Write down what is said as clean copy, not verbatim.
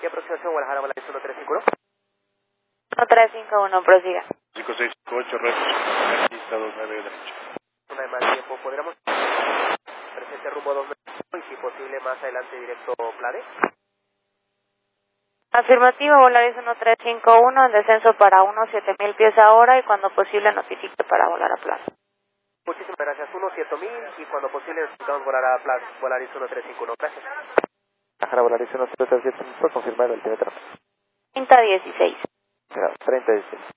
¿Qué aproximación Guadalajara Volaris 1351? 1351, prosiga. 5658, red, pista 29 derecho. Una de más tiempo, ¿podríamos presente rumbo 2 y si posible más adelante directo Plade? Afirmativo, Volaris 1351, en descenso para 7000 pies ahora y cuando posible notifique para volar a plaza. Muchísimas gracias, 7000 y cuando posible necesitamos volar a Plaza, Volaris 1351, gracias. Guadalajara Volaris 1337, ¿puedo confirmar el altimetro? 3016. 3016.